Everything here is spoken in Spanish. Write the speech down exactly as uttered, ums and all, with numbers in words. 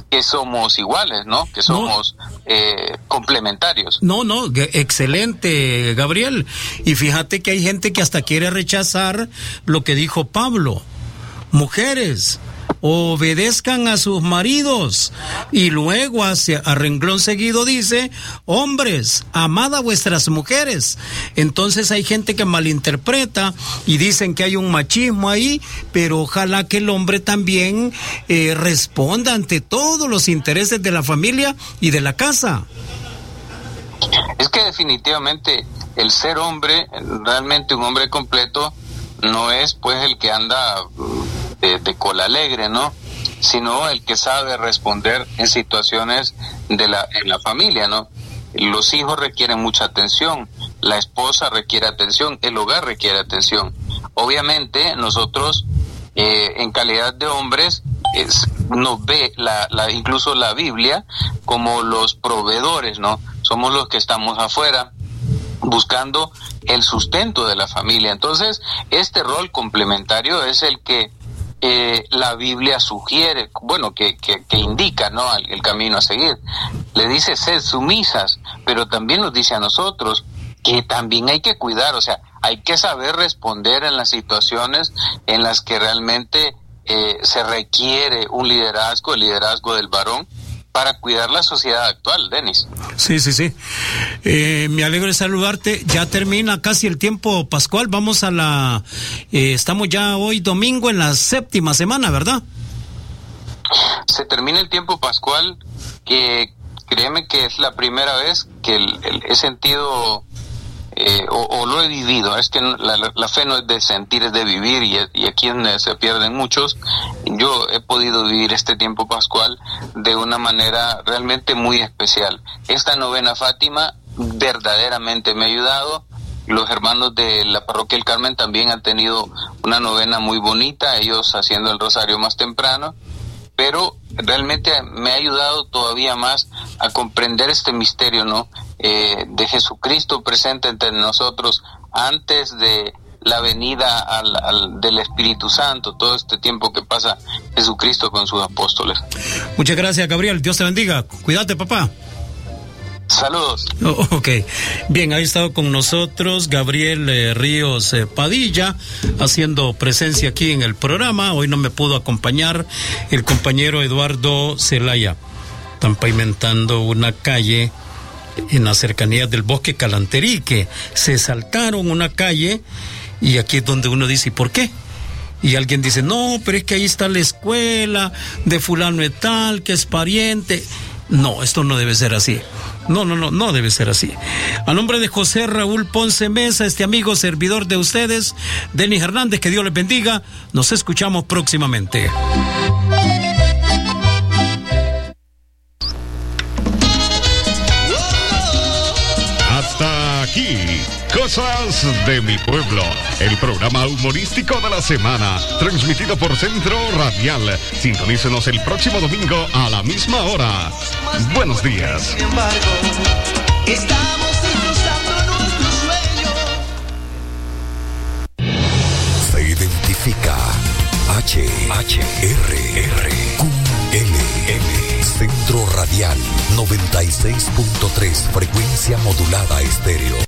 que somos iguales, ¿no? Que somos no. eh, complementarios. No, no, excelente, Gabriel. Y fíjate que hay gente que hasta quiere rechazar lo que dijo Pablo. Mujeres, obedezcan a sus maridos. Y luego hacia a renglón seguido dice: hombres, amad a vuestras mujeres. Entonces hay gente que malinterpreta y dicen que hay un machismo ahí, pero ojalá que el hombre también eh, responda ante todos los intereses de la familia y de la casa. Es que definitivamente el ser hombre, realmente un hombre completo, no es pues el que anda de, de cola alegre, ¿no? Sino el que sabe responder en situaciones de la en la familia, ¿no? Los hijos requieren mucha atención, la esposa requiere atención, el hogar requiere atención. Obviamente nosotros eh, en calidad de hombres es, nos ve la, la incluso la Biblia como los proveedores, ¿no? Somos los que estamos afuera buscando el sustento de la familia. Entonces, este rol complementario es el que eh, la Biblia sugiere, bueno, que, que, que indica, ¿no?, el, el camino a seguir. Le dice, sed sumisas, pero también nos dice a nosotros que también hay que cuidar, o sea, hay que saber responder en las situaciones en las que realmente eh, se requiere un liderazgo, el liderazgo del varón, para cuidar la sociedad actual, Denis. Sí, sí, sí. Eh, me alegro de saludarte. Ya termina casi el tiempo pascual. Vamos a la... Eh, estamos ya hoy domingo en la séptima semana, ¿verdad? Se termina el tiempo pascual, que créeme que es la primera vez que el, el, he sentido... Eh, o, o lo he vivido, es que la, la, la fe no es de sentir, es de vivir, y, y aquí se pierden muchos. Yo he podido vivir este tiempo pascual de una manera realmente muy especial. Esta novena Fátima verdaderamente me ha ayudado. Los hermanos de la Parroquia El Carmen también han tenido una novena muy bonita, ellos haciendo el rosario más temprano, pero realmente me ha ayudado todavía más a comprender este misterio, ¿no? Eh, de Jesucristo presente entre nosotros antes de la venida al, al, del Espíritu Santo, todo este tiempo que pasa Jesucristo con sus apóstoles. Muchas gracias, Gabriel. Dios te bendiga. Cuídate, papá. Saludos. Oh, ok. Bien, ha estado con nosotros Gabriel eh, Ríos eh, Padilla, haciendo presencia aquí en el programa. Hoy no me pudo acompañar el compañero Eduardo Zelaya. Están pavimentando una calle en las cercanías del Bosque Calanterí, que se saltaron una calle, y aquí es donde uno dice, ¿y por qué? Y alguien dice, no, pero es que ahí está la escuela de fulano y tal, que es pariente. No, esto no debe ser así. No, no, no, no debe ser así. A nombre de José Raúl Ponce Mesa, este amigo servidor de ustedes, Denis Hernández, que Dios les bendiga. Nos escuchamos próximamente. Hasta aquí, Cosas de mi Pueblo, el programa humorístico de la semana, transmitido por Centro Radial. Sintonícenos el próximo domingo a la misma hora. Buenos días. Sin embargo, estamos impulsando nuestro sueño. Se identifica H, H, R, R, Q, L, L. Centro Radial noventa y seis punto tres, frecuencia modulada estéreo.